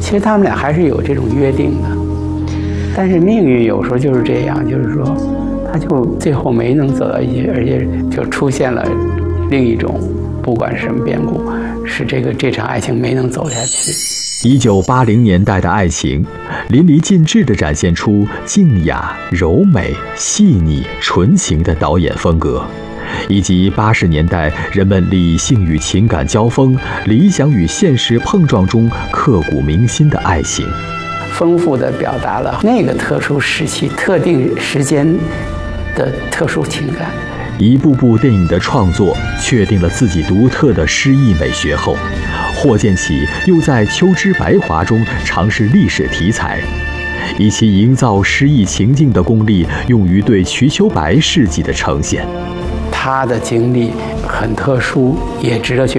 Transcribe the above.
其实他们俩还是有这种约定的，但是命运有时候就是这样，就是说，他就最后没能走到一起，而且就出现了另一种，不管是什么变故，使这场爱情没能走下去。 1980年代的爱情，淋漓尽致地展现出静雅、柔美、细腻、纯情的导演风格，以及80年代人们理性与情感交锋、理想与现实碰撞中刻骨铭心的爱情， 丰富地表达了那个特殊时期、特定时间的特殊情感。 一部部电影的创作确定了自己独特的诗意美学后，霍建起又在《秋之白华》中尝试历史题材，以其营造诗意情境的功力用于对瞿秋白事迹的呈现。 他的经历很特殊，也值得去